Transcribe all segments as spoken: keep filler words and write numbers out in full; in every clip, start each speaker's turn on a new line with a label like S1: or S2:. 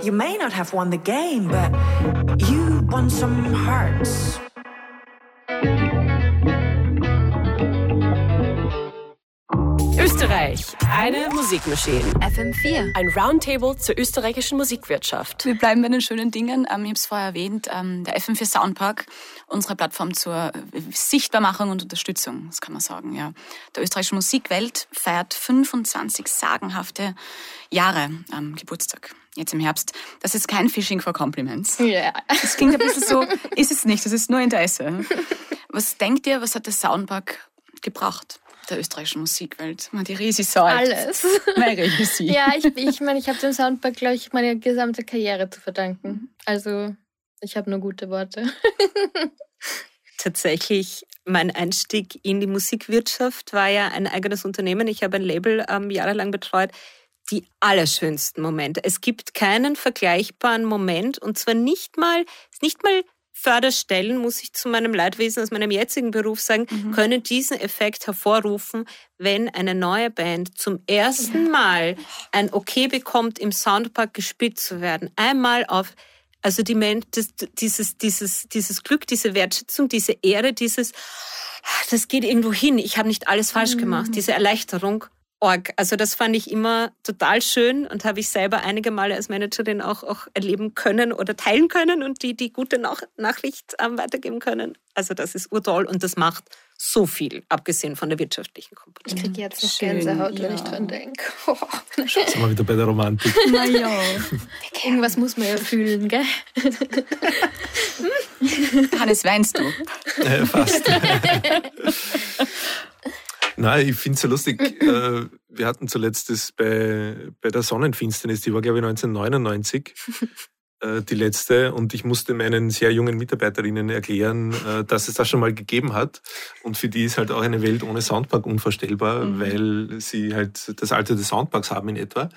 S1: you may not have won the game, but you won some hearts.
S2: Österreich, eine Musikmaschine.
S3: F M vier.
S2: Ein Roundtable zur österreichischen Musikwirtschaft.
S3: Wir bleiben bei den schönen Dingen. Ich habe es vorher erwähnt, der F M vier Soundpark, unsere Plattform zur Sichtbarmachung und Unterstützung, das kann man sagen. Ja. Der österreichischen Musikwelt feiert fünfundzwanzig sagenhafte Jahre am Geburtstag. Jetzt im Herbst. Das ist kein Fishing for Compliments.
S4: Ja.
S3: Das klingt ein bisschen so, ist es nicht, das ist nur Interesse. Was denkt ihr, was hat der Soundpark gebracht der österreichischen Musikwelt? Die Risi sagt.
S4: Alles.
S3: Meine Risi.
S4: Ja, ich meine, ich, mein, ich habe dem Soundpark, glaube ich, meine gesamte Karriere zu verdanken. Also, ich habe nur gute Worte.
S5: Tatsächlich, mein Einstieg in die Musikwirtschaft war ja ein eigenes Unternehmen. Ich habe ein Label ähm, jahrelang betreut. Die allerschönsten Momente. Es gibt keinen vergleichbaren Moment und zwar nicht mal, nicht mal Förderstellen, muss ich zu meinem Leidwesen aus meinem jetzigen Beruf sagen, mhm. können diesen Effekt hervorrufen, wenn eine neue Band zum ersten Mal ein Okay bekommt, im Soundpark gespielt zu werden. Einmal auf, also die Men- das, dieses, dieses, dieses Glück, diese Wertschätzung, diese Ehre, dieses, das geht irgendwo hin, ich habe nicht alles falsch gemacht, mhm. diese Erleichterung. Org. Also das fand ich immer total schön und habe ich selber einige Male als Managerin auch, auch erleben können oder teilen können und die, die gute Nach- Nachricht ähm, weitergeben können. Also das ist urtoll und das macht so viel, abgesehen von der wirtschaftlichen Komponente.
S4: Ich kriege jetzt noch
S3: Schön,
S4: Gänsehaut, wenn
S3: ja.
S4: ich dran denke. Oh.
S6: Jetzt sind wir wieder bei der Romantik.
S3: Naja.
S4: Irgendwas muss man ja fühlen, gell?
S3: Hannes, weinst du?
S6: Äh, fast. Nein, ich finde es so lustig. Wir hatten zuletzt das bei, bei der Sonnenfinsternis, die war, glaube ich, neunzehnhundertneunundneunzig, die letzte. Und ich musste meinen sehr jungen Mitarbeiterinnen erklären, dass es das schon mal gegeben hat. Und für die ist halt auch eine Welt ohne Soundpark unvorstellbar, mhm. weil sie halt das Alter des Soundparks haben in etwa.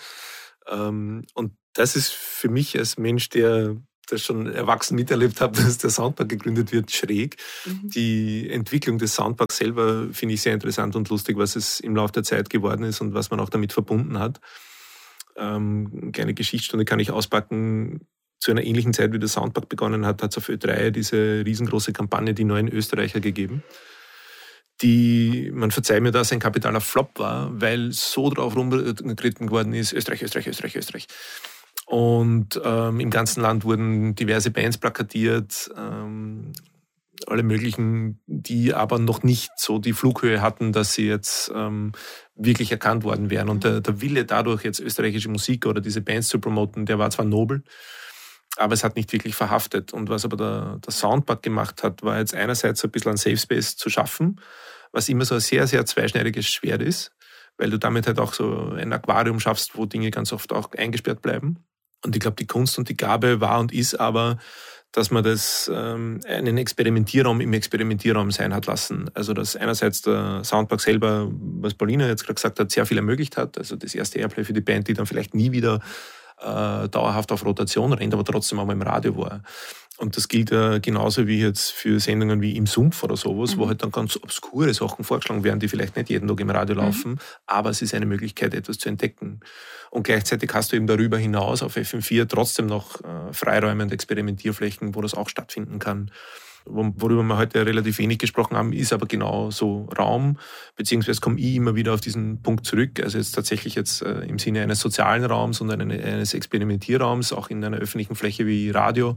S6: Und das ist für mich als Mensch, der das schon erwachsen miterlebt habe, dass der Soundpark gegründet wird, schräg. Mhm. Die Entwicklung des Soundparks selber finde ich sehr interessant und lustig, was es im Laufe der Zeit geworden ist und was man auch damit verbunden hat. Ähm, eine kleine Geschichtsstunde kann ich auspacken. Zu einer ähnlichen Zeit, wie der Soundpark begonnen hat, hat es auf Ö drei diese riesengroße Kampagne Die neuen Österreicher gegeben, die, man verzeiht mir, dass ein kapitaler Flop war, weil so drauf rumgeritten geworden ist, Österreich, Österreich, Österreich, Österreich. Und ähm, im ganzen Land wurden diverse Bands plakatiert, ähm, alle möglichen, die aber noch nicht so die Flughöhe hatten, dass sie jetzt ähm, wirklich erkannt worden wären. Und der, der Wille dadurch, jetzt österreichische Musik oder diese Bands zu promoten, der war zwar nobel, aber es hat nicht wirklich verhaftet. Und was aber der, der Soundpark gemacht hat, war jetzt einerseits so ein bisschen ein Safe Space zu schaffen, was immer so ein sehr, sehr zweischneidiges Schwert ist, weil du damit halt auch so ein Aquarium schaffst, wo Dinge ganz oft auch eingesperrt bleiben. Und ich glaube, die Kunst und die Gabe war und ist aber, dass man das ähm, einen Experimentierraum im Experimentierraum sein hat lassen. Also dass einerseits der Soundpark selber, was Paulina jetzt gerade gesagt hat, sehr viel ermöglicht hat. Also das erste Airplay für die Band, die dann vielleicht nie wieder äh, dauerhaft auf Rotation rennt, aber trotzdem auch mal im Radio war. Und das gilt ja genauso wie jetzt für Sendungen wie Im Sumpf oder sowas, mhm. wo halt dann ganz obskure Sachen vorgeschlagen werden, die vielleicht nicht jeden Tag im Radio laufen, mhm. aber es ist eine Möglichkeit, etwas zu entdecken. Und gleichzeitig hast du eben darüber hinaus auf F M vier trotzdem noch äh, Freiräume und Experimentierflächen, wo das auch stattfinden kann. Worüber wir heute relativ wenig gesprochen haben, ist aber genau so Raum, beziehungsweise komme ich immer wieder auf diesen Punkt zurück, also jetzt tatsächlich jetzt äh, im Sinne eines sozialen Raums und eine, eines Experimentierraums, auch in einer öffentlichen Fläche wie Radio.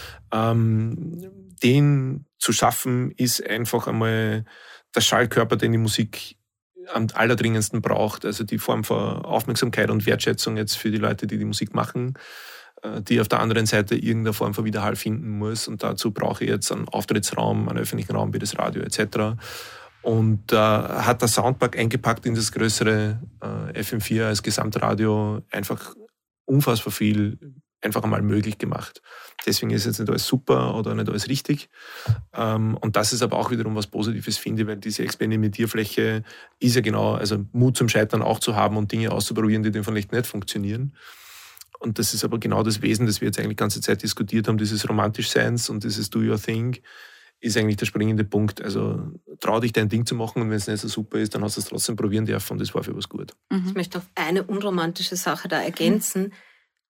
S6: Ähm, den zu schaffen, ist einfach einmal der Schallkörper, den die Musik am allerdringendsten braucht, also die Form von Aufmerksamkeit und Wertschätzung jetzt für die Leute, die die Musik machen, die auf der anderen Seite irgendeine Form von Widerhall finden muss. Und dazu brauche ich jetzt einen Auftrittsraum, einen öffentlichen Raum wie das Radio et cetera. Und da äh, hat der Soundpark eingepackt in das größere äh, F M vier als Gesamtradio einfach unfassbar viel einfach einmal möglich gemacht. Deswegen ist jetzt nicht alles super oder nicht alles richtig. Ähm, und das ist aber auch wiederum was Positives, finde ich, weil diese Experimentierfläche ist ja genau, also Mut zum Scheitern auch zu haben und Dinge auszuprobieren, die dann vielleicht nicht funktionieren. Und das ist aber genau das Wesen, das wir jetzt eigentlich die ganze Zeit diskutiert haben, dieses Romantischseins und dieses Do Your Thing, ist eigentlich der springende Punkt. Also trau dich, dein Ding zu machen und wenn es nicht so super ist, dann hast du es trotzdem probieren dürfen und das war für was gut.
S5: Mhm. Ich möchte auf eine unromantische Sache da ergänzen.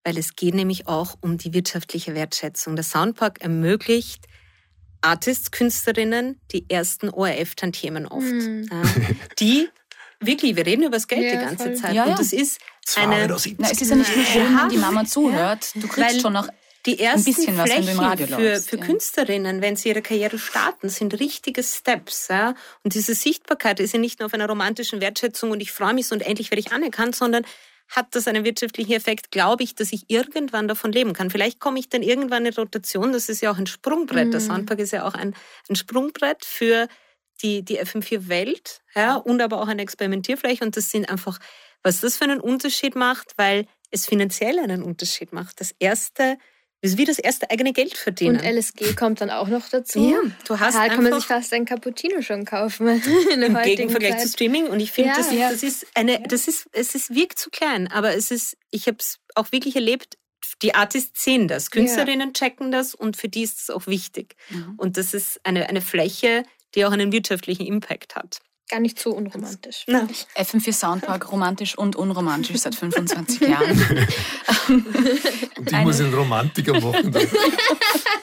S5: weil es geht nämlich auch um die wirtschaftliche Wertschätzung. Der Soundpark ermöglicht Artists, Künstlerinnen die ersten O R F-Tantiemen oft. Mhm. Ja, die, wirklich, wir reden über das Geld ja, die ganze voll. Zeit.
S3: Ja, ja.
S5: Und das ist eine...
S3: Na, es ist ja nicht nur schön, wenn die Mama zuhört. Du kriegst schon noch
S5: die ersten
S3: ein bisschen was,
S5: Flächen
S3: wenn du im Radio
S5: für,
S3: läufst,
S5: für
S3: ja.
S5: Künstlerinnen, wenn sie ihre Karriere starten, sind richtige Steps. Ja? Und diese Sichtbarkeit ist ja nicht nur auf einer romantischen Wertschätzung und ich freue mich so und endlich werde ich anerkannt, sondern hat das einen wirtschaftlichen Effekt, glaube ich, dass ich irgendwann davon leben kann. Vielleicht komme ich dann irgendwann in Rotation, das ist ja auch ein Sprungbrett. Mhm. Der Soundpark ist ja auch ein, ein Sprungbrett für die, die F M vier Welt, ja, und aber auch eine Experimentierfläche. Und das sind einfach, was das für einen Unterschied macht, weil es finanziell einen Unterschied macht. Das erste, das ist wie das erste eigene Geld verdienen.
S4: Und L S G kommt dann auch noch dazu.
S5: Ja, du hast
S4: da kann man sich fast ein Cappuccino schon kaufen.
S5: Im Gegenvergleich zu Streaming. Und ich finde,
S4: ja,
S5: das,
S4: ja.
S5: das ist eine, das ist, es ist, wirkt zu klein, aber es ist, ich habe es auch wirklich erlebt, die Artists sehen das, Künstlerinnen ja. checken das und für die ist es auch wichtig. Mhm. Und das ist eine, eine Fläche, die auch einen wirtschaftlichen Impact hat.
S4: Gar nicht so unromantisch.
S5: No.
S3: F M vier Soundpark, romantisch und unromantisch seit fünfundzwanzig Jahren.
S6: Und ich muss einen Romantiker machen.